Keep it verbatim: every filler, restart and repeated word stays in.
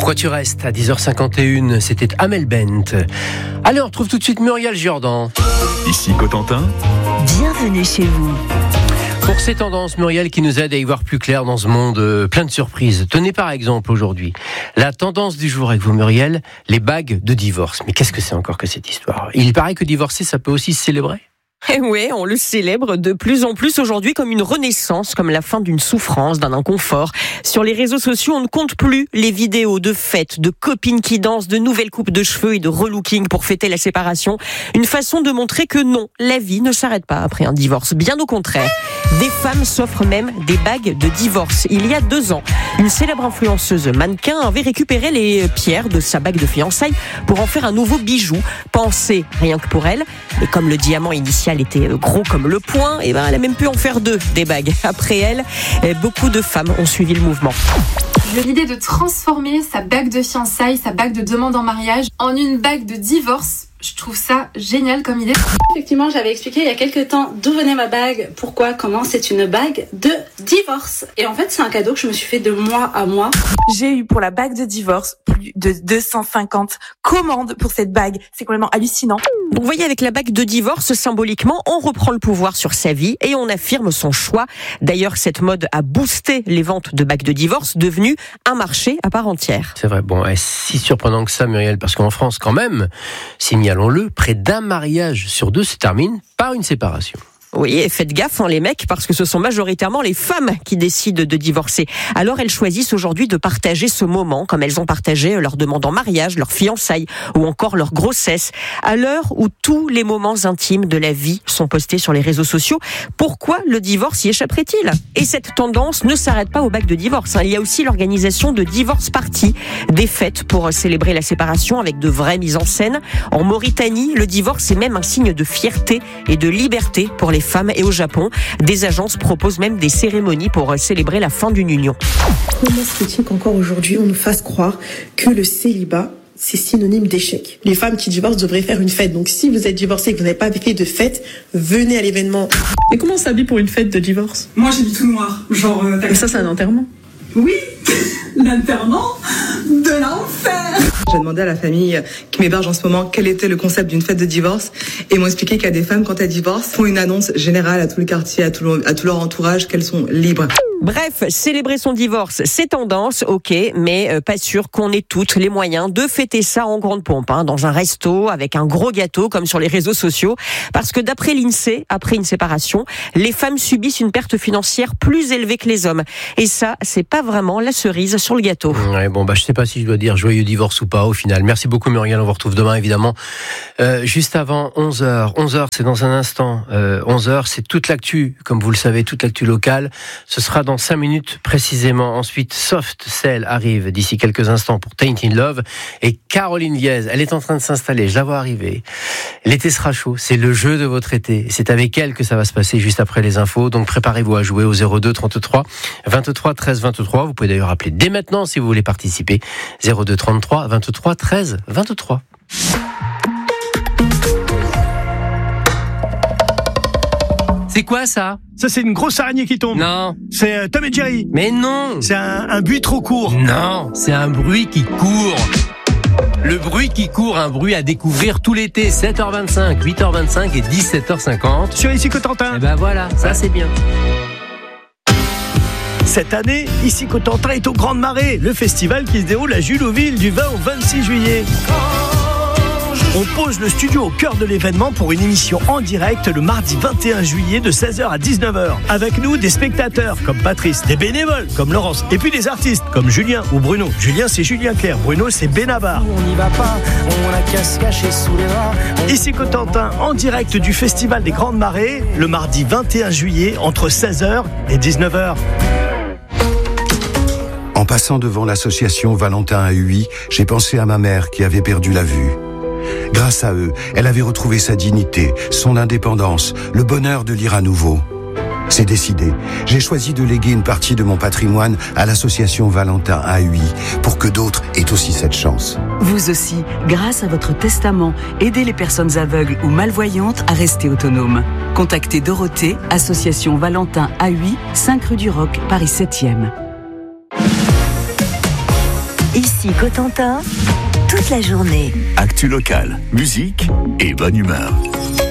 Pourquoi tu restes à dix heures cinquante et un, c'était Amel Bent. Allez, on retrouve tout de suite Muriel Jourdan. Ici Cotentin. Bienvenue chez vous. Pour ces tendances, Muriel, qui nous aide à y voir plus clair dans ce monde euh, plein de surprises. Tenez par exemple aujourd'hui la tendance du jour avec vous, Muriel, les bagues de divorce. Mais qu'est-ce que c'est encore que cette histoire ? Il paraît que divorcer, ça peut aussi se célébrer. Et oui, on le célèbre de plus en plus aujourd'hui comme une renaissance, comme la fin d'une souffrance, d'un inconfort. Sur les réseaux sociaux, on ne compte plus les vidéos de fêtes, de copines qui dansent, de nouvelles coupes de cheveux et de relooking pour fêter la séparation. Une façon de montrer que non, la vie ne s'arrête pas après un divorce. Bien au contraire. Des femmes s'offrent même des bagues de divorce. Il y a deux ans, une célèbre influenceuse mannequin avait récupéré les pierres de sa bague de fiançailles pour en faire un nouveau bijou, pensé rien que pour elle. Et comme le diamant initial était gros comme le poing, et ben elle a même pu en faire deux, des bagues. Après elle, beaucoup de femmes ont suivi le mouvement. J'ai l'idée de transformer sa bague de fiançailles, sa bague de demande en mariage, en une bague de divorce. Je trouve ça génial comme idée. Effectivement, j'avais expliqué il y a quelques temps d'où venait ma bague, pourquoi, comment. C'est une bague de divorce. Et en fait, c'est un cadeau que je me suis fait de mois à mois. J'ai eu pour la bague de divorce plus de deux cent cinquante commandes pour cette bague. C'est complètement hallucinant. Donc vous voyez, avec la bague de divorce, symboliquement, on reprend le pouvoir sur sa vie et on affirme son choix. D'ailleurs, cette mode a boosté les ventes de bagues de divorce, devenues un marché à part entière. C'est vrai, bon, est si surprenant que ça, Muriel, parce qu'en France, quand même, signalons-le, près d'un mariage sur deux se termine par une séparation. Oui, et faites gaffe, hein, les mecs, parce que ce sont majoritairement les femmes qui décident de divorcer. Alors elles choisissent aujourd'hui de partager ce moment, comme elles ont partagé leur demande en mariage, leur fiançailles, ou encore leur grossesse. À l'heure où tous les moments intimes de la vie sont postés sur les réseaux sociaux, pourquoi le divorce y échapperait-il ? Et cette tendance ne s'arrête pas aux bagues de divorce. Hein. Il y a aussi l'organisation de divorce parties, des fêtes pour célébrer la séparation avec de vraies mises en scène. En Mauritanie, le divorce est même un signe de fierté et de liberté pour les femmes, et au Japon, des agences proposent même des cérémonies pour célébrer la fin d'une union. Comment se fait-il qu'encore aujourd'hui on nous fasse croire que le célibat c'est synonyme d'échec? Les femmes qui divorcent devraient faire une fête. Donc si vous êtes divorcé et que vous n'avez pas fait de fête, venez à l'événement. Mais comment on s'habille pour une fête de divorce? Moi j'ai du tout noir. Genre. Euh, Mais ça c'est un enterrement. Oui, l'enterrement de l'enfer. J'ai demandé à la famille qui m'héberge en ce moment quel était le concept d'une fête de divorce et ils m'ont expliqué qu'il y a des femmes, quand elles divorcent, font une annonce générale à tout le quartier, à tout, le, à tout leur entourage qu'elles sont libres. Bref, célébrer son divorce, c'est tendance, ok, mais euh, pas sûr qu'on ait toutes les moyens de fêter ça en grande pompe, hein, dans un resto, avec un gros gâteau, comme sur les réseaux sociaux, parce que d'après l'INSEE, après une séparation, les femmes subissent une perte financière plus élevée que les hommes. Et ça, c'est pas vraiment la cerise sur le gâteau. Ouais, bon, bah, je sais pas si je dois dire joyeux divorce ou pas, au final. Merci beaucoup, Muriel, on vous retrouve demain, évidemment. Euh, juste avant onze heures, onze heures, c'est dans un instant, euh, onze heures, c'est toute l'actu, comme vous le savez, toute l'actu locale. Ce sera dans cinq minutes précisément. Ensuite, Soft Cell arrive d'ici quelques instants pour Tainted Love. Et Caroline Diez, elle est en train de s'installer. Je la vois arriver. L'été sera chaud. C'est le jeu de votre été. C'est avec elle que ça va se passer juste après les infos. Donc préparez-vous à jouer au zéro deux trente-trois vingt-trois treize vingt-trois. Vous pouvez d'ailleurs appeler dès maintenant si vous voulez participer. zéro deux trente-trois vingt-trois treize vingt-trois. C'est quoi ça? Ça, c'est une grosse araignée qui tombe. Non. C'est euh, Tom et Jerry. Mais non. C'est un, un bruit trop court. Non, c'est un bruit qui court. Le bruit qui court, un bruit à découvrir tout l'été, sept heures vingt-cinq, huit heures vingt-cinq et dix-sept heures cinquante. Sur Ici Cotentin. Et ben voilà, ça c'est bien. Cette année, Ici Cotentin est aux Grandes Marées, le festival qui se déroule à Julouville du vingt au vingt-six juillet. On pose le studio au cœur de l'événement pour une émission en direct le mardi vingt et un juillet de seize heures à dix-neuf heures. Avec nous, des spectateurs comme Patrice, des bénévoles comme Laurence, et puis des artistes comme Julien ou Bruno. Julien, c'est Julien Clerc, Bruno, c'est Benabar. On n'y va pas, on a qu'à se cacher sous les bras. On... Ici Cotentin, en direct du Festival des Grandes Marées, le mardi vingt et un juillet, entre seize heures et dix-neuf heures. En passant devant l'association Valentin A U I, j'ai pensé à ma mère qui avait perdu la vue. Grâce à eux, elle avait retrouvé sa dignité, son indépendance, le bonheur de lire à nouveau. C'est décidé. J'ai choisi de léguer une partie de mon patrimoine à l'association Valentin A U I pour que d'autres aient aussi cette chance. Vous aussi, grâce à votre testament, aidez les personnes aveugles ou malvoyantes à rester autonomes. Contactez Dorothée, association Valentin A U I, cinq rue du Roc, Paris septième. Ici Cotentin, toute la journée. Actu locale, musique et bonne humeur.